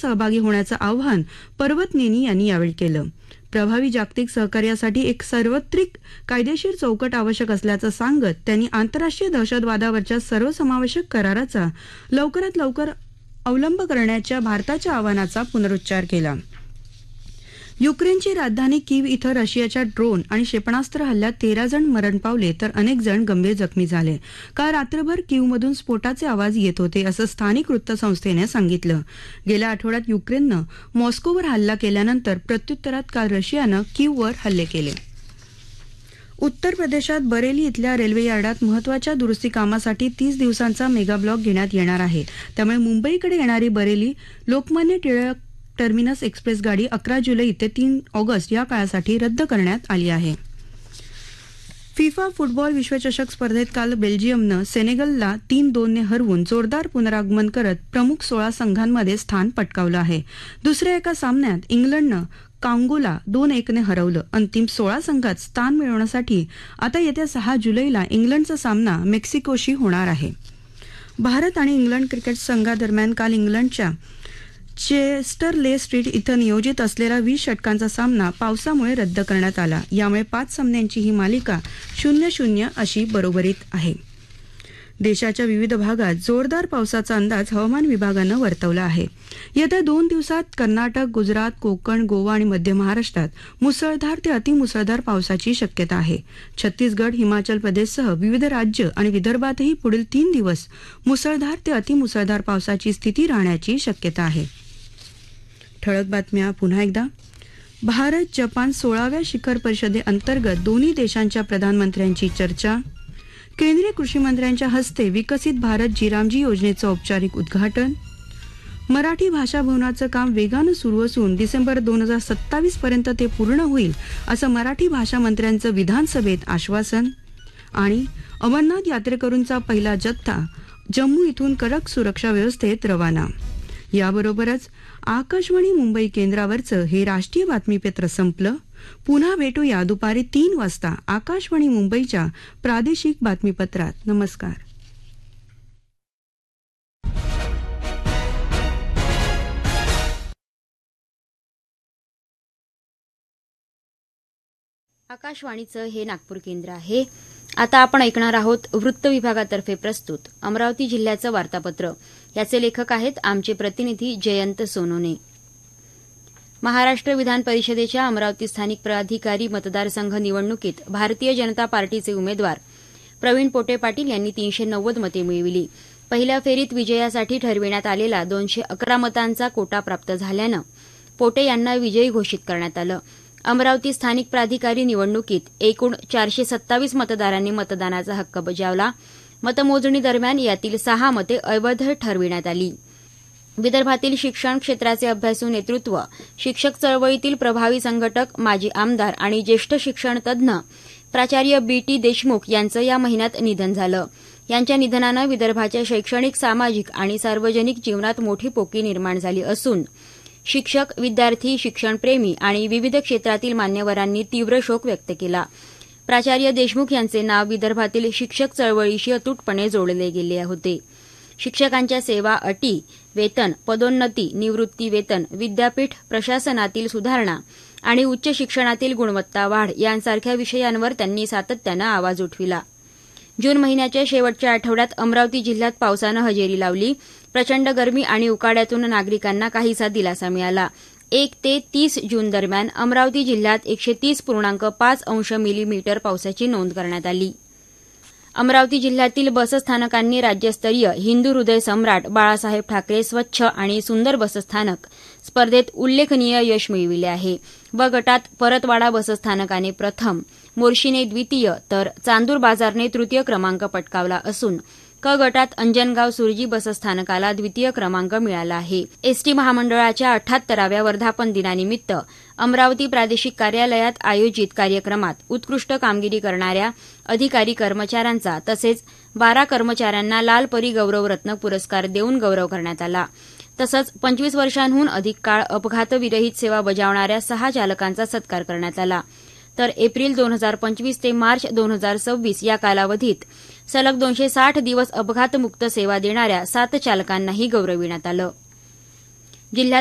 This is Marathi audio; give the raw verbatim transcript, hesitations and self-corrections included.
सहभागी होण्याचं आवाहन पर्वतनेनी यांनी यावेळी केलं. प्रभावी जागतिक सहकार्यासाठी एक सार्वत्रिक कायदेशीर चौकट आवश्यक असल्याचं सांगत त्यांनी आंतरराष्ट्रीय दहशतवादावरच्या सर्वसमावेशक कराराचा लवकरात लवकर अवलंब करण्याच्या भारताच्या आवाहनाचा पुनरुच्चार केला. युक्रेनची राजधानी कीव इथं रशियाच्या ड्रोन आणि क्षेपणास्त्र हल्ल्यात तेरा जण मरण पावले तर अनेक जण गंभीर जखमी झाले. काल रात्रभर कीवमधून स्फोटाचे आवाज येत होते असं स्थानिक वृत्तसंस्थेनं सांगितलं. गेल्या आठवड्यात युक्रेननं मॉस्कोवर हल्ला केल्यानंतर प्रत्युत्तरात काल रशियानं कीववर हल्ले केले. उत्तर प्रदेशात बरेली इथल्या रेल्वे यार्डात महत्वाच्या दुरुस्ती कामासाठी तीस दिवसांचा मेगाब्लॉक घेण्यात येणार आहे. त्यामुळे मुंबईकडे येणारी बरेली लोकमान्य टिळक टर्मिनस एक्सप्रेस गाडी अकरा जुलै ते तीन ऑगस्ट या काळासाठी रद्द करण्यात आली आहे. फिफा फुटबॉल विश्वचषक स्पर्धेत काल बेल्जियमनं सेनेगलला तीन दोनने हरवून जोरदार पुनरागमन करत प्रमुख सोळा संघांमध्ये स्थान पटकावलं आहे. दुसऱ्या एका सामन्यात इंग्लंडनं कांगोला दोन एकने हरवलं. अंतिम सोळा संघात स्थान मिळवण्यासाठी आता येत्या सहा जुलैला इंग्लंडचा सामना मेक्सिकोशी होणार आहे. भारत आणि इंग्लंड क्रिकेट संघादरम्यान काल इंग्लंडच्या चेस्टरले स्ट्रीट इथं नियोजित असलेला वीस षटकांचा सामना पावसामुळे रद्द करण्यात आला. यामुळे पाच सामन्यांची ही मालिका शून्य शून्य अशी बरोबरीत आहे. देशाच्या विविध भागात जोरदार पावसाचा अंदाज हवामान विभागानं वर्तवला आहे. येत्या दोन दिवसात कर्नाटक, गुजरात, कोकण, गोवा आणि मध्य महाराष्ट्रात मुसळधार ते अतिमुसळधार पावसाची शक्यता आहे. छत्तीसगड, हिमाचल प्रदेशसह विविध राज्य आणि विदर्भातही पुढील तीन दिवस मुसळधार ते अतिमुसळधार पावसाची स्थिती राहण्याची शक्यता आहे. ठळक बातम्या पुन्हा एकदा. भारत जपान सोळाव्या शिखर परिषदेअंतर्गत दोन्ही देशांच्या प्रधानमंत्र्यांची चर्चा. केंद्रीय कृषी मंत्र्यांच्या हस्ते विकसित भारत जीरामजी योजनेचं औपचारिक उद्घाटन. मराठी भाषा भवनाचं काम वेगानं सुरू असून डिसेंबर दोन हजार सत्तावीस पर्यंत ते पूर्ण होईल असं मराठी भाषा मंत्र्यांचं विधानसभेत आश्वासन. आणि अमरनाथ यात्रेकरूंचा पहिला जत्था जम्मू इथून कडक सुरक्षा व्यवस्थेत रवाना. याबरोबरच आकाशवाणी मुंबई केंद्रावरचं हे राष्ट्रीय बातमीपत्र संपलं. पुन्हा भेटूया दुपारी तीन वाजता आकाशवाणी मुंबईच्या प्रादेशिक बातमीपत्रात. नमस्कार. आकाशवाणीचं हे नागपूर केंद्र आहे. आता आपण ऐकणार आहोत वृत्त विभागातर्फे प्रस्तुत अमरावती जिल्ह्याचं वार्तापत्र. याचे लेखक आहेत आमचे प्रतिनिधी जयंत सोनोने. महाराष्ट्र विधान परिषदेच्या अमरावती स्थानिक प्राधिकारी मतदारसंघ निवडणुकीत भारतीय जनता पार्टीचे उमेदवार प्रवीण पोटे पाटील यांनी तीनशे नव्वद मते मिळविली. पहिल्या फेरीत विजयासाठी ठरविण्यात आलेला दोनशे अकरा मतांचा कोटा प्राप्त झाल्यानं पोटे यांना विजयी घोषित करण्यात आलं. अमरावती स्थानिक प्राधिकारी निवडणुकीत एकूण चारशे सत्तावीस मतदारांनी मतदानाचा हक्क बजावला. मतमोजणी दरम्यान यातील सहा मते अवैध ठरविण्यात आली. विदर्भातील शिक्षण क्षेत्राचे अभ्यासू नेतृत्व, शिक्षक चळवळीतील प्रभावी संघटक, माजी आमदार आणि ज्येष्ठ शिक्षण तज्ज्ञ प्राचार्य बी टी देशमुख यांचं या महिन्यात निधन झालं. यांच्या निधनानं विदर्भाच्या शैक्षणिक, सामाजिक आणि सार्वजनिक जीवनात मोठी पोकळी निर्माण झाली असून शिक्षक, विद्यार्थी, शिक्षणप्रेमी आणि विविध क्षेत्रातील मान्यवरांनी तीव्र शोक व्यक्त केला. प्राचार्य देशमुख यांचे नाव विदर्भातील शिक्षक चळवळीशी अतूटपणे जोडले गेले होते. शिक्षकांच्या सेवा अटी, वेतन, पदोन्नती, निवृत्ती वेतन, विद्यापीठ प्रशासनातील सुधारणा आणि उच्च शिक्षणातील गुणवत्ता वाढ यांसारख्या विषयांवर त्यांनी सातत्यानं आवाज उठविला. जून महिन्याच्या शेवटच्या आठवड्यात अमरावती जिल्ह्यात पावसानं हजेरी लावली. प्रचंड गरमी आणि उकाड्यातून नागरिकांना काहीसा दिलासा मिळाला. एक ते तीस जून दरम्यान अमरावती जिल्ह्यात एकशे तीस पूर्णांक पाच अंश मिलीमीटर पावसाची नोंद करण्यात आली. अमरावती जिल्ह्यातील बसस्थानकांनी राज्यस्तरीय हिंदू हृदय सम्राट बाळासाहेब ठाकरे स्वच्छ आणि सुंदर बसस्थानक स्पर्धेत उल्लेखनीय यश मिळविले आहे. ब गटात परतवाडा बसस्थानकाने प्रथम, मोर्शीने द्वितीय तर चांदूर बाजारने तृतीय क्रमांक पटकावला असून क गटात अंजनगाव सुरजी बसस्थानकाला द्वितीय क्रमांक मिळाला आहे. एसटी महामंडळाच्या अठ्ठ्याहत्तराव्या वर्धापन दिनानिमित्त अमरावती प्रादेशिक कार्यालयात आयोजित कार्यक्रमात उत्कृष्ट कामगिरी करणाऱ्या अधिकारी कर्मचाऱ्यांचा तसेच बारा कर्मचाऱ्यांना लाल परी गौरवरत्न पुरस्कार देऊन गौरव करण्यात आला. तसंच पंचवीस वर्षांहून अधिक काळ अपघातविरहित सेवा बजावणाऱ्या सहा चालकांचा सत्कार करण्यात आला. तर एप्रिल दोन हजार पंचवीस ते मार्च दोन हजार सव्वीस या कालावधीत सलग दोनशे साठ दिवस अपघातमुक्त सेवा देणाऱ्या सात चालकांनाही गौरविण्यात आलं. जिल्ह्यात